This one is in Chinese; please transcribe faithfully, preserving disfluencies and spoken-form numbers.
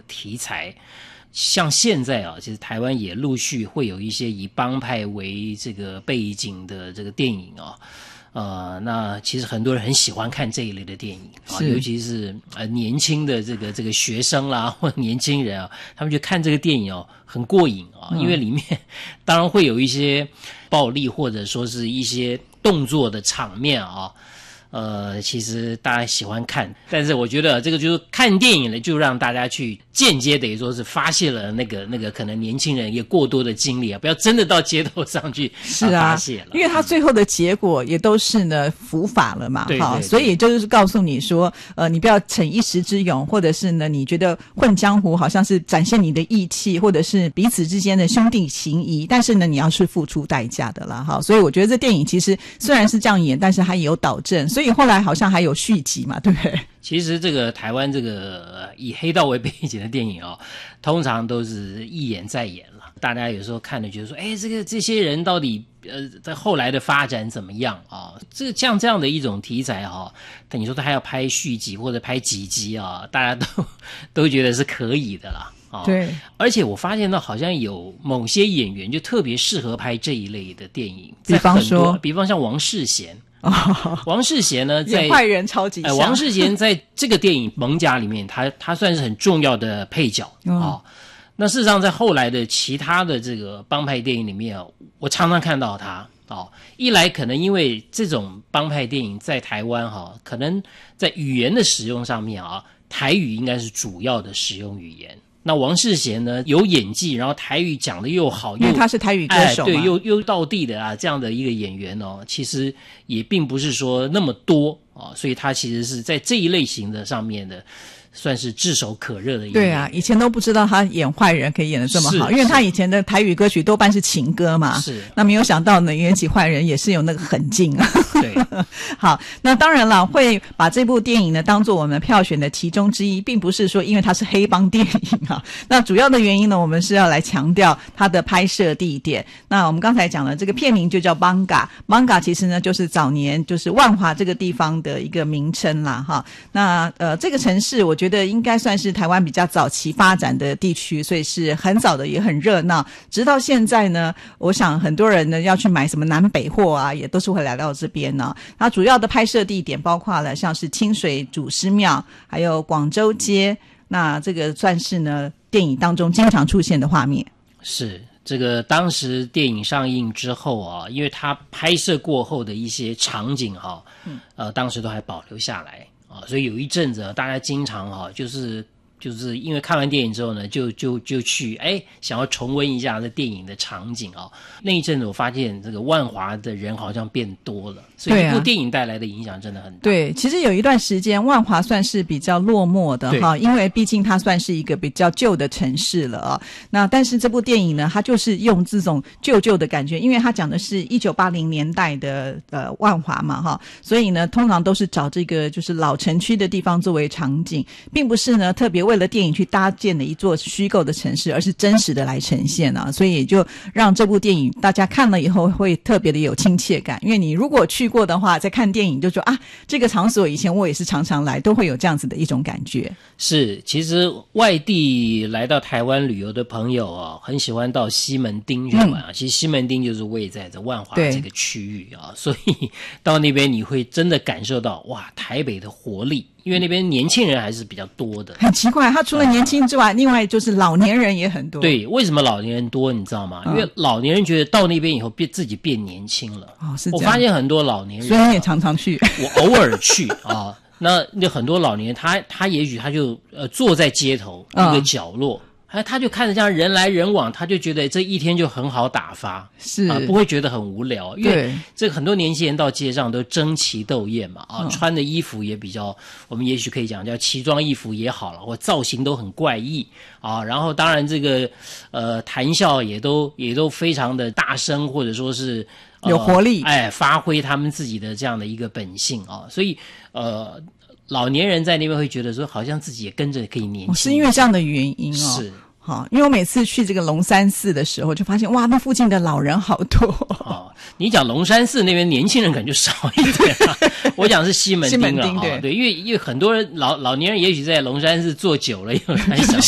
个题材。像现在啊，其实台湾也陆续会有一些以帮派为这个背景的这个电影啊，呃，那其实很多人很喜欢看这一类的电影啊，尤其是呃年轻的这个这个学生啦或年轻人啊，他们就看这个电影哦，很过瘾啊，因为里面当然会有一些暴力或者说是一些动作的场面啊。呃，其实大家喜欢看，但是我觉得这个就是看电影呢，就让大家去间接等于说是发泄了那个那个可能年轻人也过多的精力啊，不要真的到街头上去是啊发泄了， 因为他最后的结果也都是呢伏法了嘛，哈，所以就是告诉你说，呃，你不要逞一时之勇，或者是呢你觉得混江湖好像是展现你的义气，或者是彼此之间的兄弟情谊，但是呢你要是付出代价的啦，哈，所以我觉得这电影其实虽然是这样演，但是它也有导正，所以所以后来好像还有续集嘛，对不对？ 其实这个台湾这个、呃、以黑道为背景的电影哦，通常都是一演再演了。大家有时候看了觉得说，哎，这个这些人到底呃在后来的发展怎么样啊？这个像这样的一种题材哈、啊，你说他还要拍续集或者拍几集啊，大家都都觉得是可以的啦。哦、 对， 而且我发现到好像有某些演员就特别适合拍这一类的电影， 比方说， 比方像王世贤。哦、王世贤呢，在演坏人超级像、 呃。王世贤在这个电影《艋舺》里面，他他算是很重要的配角啊、嗯哦。那事实上，在后来的其他的这个帮派电影里面，我常常看到他哦。一来可能因为这种帮派电影在台湾哈、哦，可能在语言的使用上面啊，台语应该是主要的使用语言。那王世贤呢，有演技，然后台语讲得又好， 因为他是台语歌手嘛、 哎、对，又又道地的啊，这样的一个演员哦，其实也并不是说那么多啊、哦，所以他其实是在这一类型的上面的。算是炙手可热的一个。 对啊，以前都不知道他演坏人可以演得这么好，因为他以前的台语歌曲多半是情歌嘛。 是。 那没有想到呢，演起坏人也是有那个狠劲啊。 对。 好，那当然了，会把这部电影呢当做我们票选的其中之一，并不是说因为它是黑帮电影啊。那主要的原因呢，我们是要来强调它的拍摄地点。那我们刚才讲了，这个片名就叫 Manga，Manga 其实呢就是早年就是万华这个地方的一个名称啦哈。那呃这个城市我觉得应该算是台湾比较早期发展的地区，所以是很早的，也很热闹。直到现在呢，我想很多人呢要去买什么南北货啊，也都是会来到这边呢。它主要的拍摄地点包括了像是清水祖师庙，还有广州街。那这个算是呢电影当中经常出现的画面。 是这个当时电影上映之后啊，因为它拍摄过后的一些场景哈、啊，嗯，呃，当时都还保留下来。啊，所以有一阵子大家经常哈、啊，就是就是因为看完电影之后呢，就就就去哎想要重温一下这电影的场景啊。那一阵子我发现这个万华的人好像变多了，所以这部电影带来的影响真的很大。 对，其实有一段时间万华算是比较落寞的哈，因为毕竟它算是一个比较旧的城市了啊。那但是这部电影呢，它就是用这种旧旧的感觉，因为它讲的是一九八零年代的呃万华嘛哈，所以呢通常都是找这个就是老城区的地方作为场景，并不是呢特别为了电影去搭建的一座虚构的城市，而是真实的来呈现啊，所以也就让这部电影大家看了以后会特别的有亲切感。因为你如果去过的话，在看电影就说啊，这个场所以前我也是常常来，都会有这样子的一种感觉。 是，其实外地来到台湾旅游的朋友啊，很喜欢到西门町去玩啊、嗯。其实西门町就是位在这万华这个区域啊，所以到那边你会真的感受到哇，台北的活力。因为那边年轻人还是比较多的。 很奇怪，他除了年轻之外、嗯、另外就是老年人也很多。 对，为什么老年人多你知道吗、嗯、因为老年人觉得到那边以后变自己变年轻了。 哦，是这样。 我发现很多老年人， 所以你也常常去。 我偶尔去啊，那那很多老年人他他也许他就呃坐在街头一个角落、嗯他他就看着这样人来人往，他就觉得这一天就很好打发， 是啊，不会觉得很无聊。因为这个很多年轻人到街上都争奇斗艳嘛，啊、嗯，穿的衣服也比较，我们也许可以讲叫奇装异服也好了，或造型都很怪异啊。然后当然这个呃谈笑也都也都非常的大声，或者说是、呃、 有活力， 哎，发挥他们自己的这样的一个本性啊。所以呃。老年人在那边会觉得说，好像自己也跟着可以年轻、哦。 是因为这样的原因哦。 是。 好，因为我每次去这个龙山寺的时候，就发现哇，那附近的老人好多。 哦，你讲龙山寺那边年轻人可能就少一点了。我讲是西门町了， 西门町对、 哦、对，因为因为很多人老老年人也许在龙山寺坐久了，以后他想